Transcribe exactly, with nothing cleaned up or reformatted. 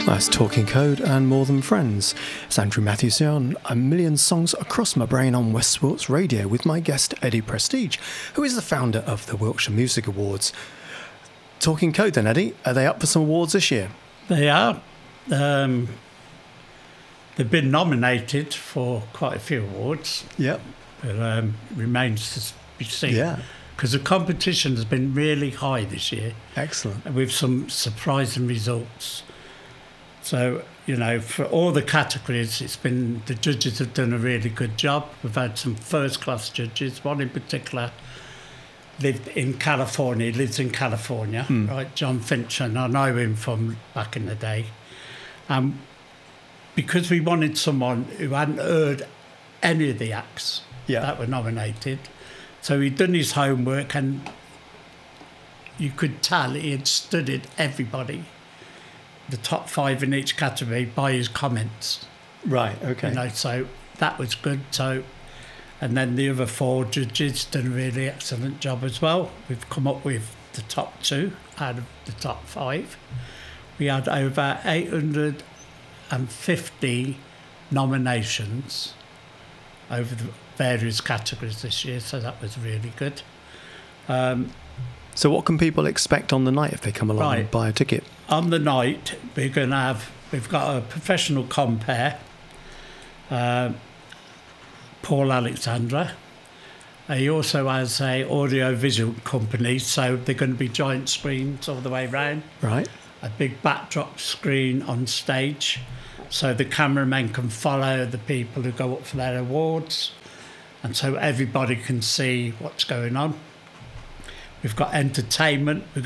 That's Talking Code and More Than Friends. It's Andrew Matthews here on A Million Songs Across My Brain on West Sports Radio with my guest Eddie Prestige, who is the founder of the Wiltshire Music Awards. Talking Code then, Eddie, are they up for some awards this year? They are. Um, they've been nominated for quite a few awards. Yep. But um, remains to be seen. Yeah. Because the competition has been really high this year. Excellent. With some surprising results. So, you know, for all the categories, it's been, the judges have done a really good job. We've had some first-class judges. One in particular lived in California, lives in California, mm. right, John Finch, and I know him from back in the day. Um, because we wanted someone who hadn't heard any of the acts yeah. that were nominated. So he'd done his homework, and you could tell he had studied everybody, the top five in each category, by his comments. Right, okay. You know, so that was good. So, and then the other four judges done a really excellent job as well. We've come up with the top two out of the top five. We had over eight hundred fifty nominations over the various categories this year, so that was really good. Um, so what can people expect on the night if they come along right. and buy a ticket? On the night, we're going to have, we've got a professional compere, uh, Paul Alexandra. He also has a audio-visual company, so they're going to be giant screens all the way round. Right. A big backdrop screen on stage, so the cameramen can follow the people who go up for their awards, and so everybody can see what's going on. We've got entertainment. We're